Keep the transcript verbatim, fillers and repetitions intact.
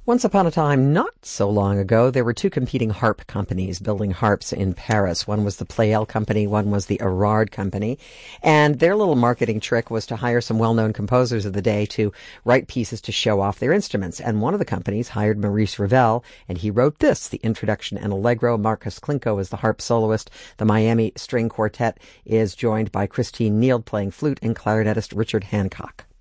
Once upon a time, not so long ago, there were two competing harp companies building harps in Paris. One was the Pleyel Company, one was the Erard Company. And their little marketing trick was to hire some well-known composers of the day to write pieces to show off their instruments. And one of the companies hired Maurice Ravel, and he wrote this, the introduction and allegro. Marcus Klinko is the harp soloist. The Miami String Quartet is joined by Christine Neild playing flute and clarinetist Richard Hancock.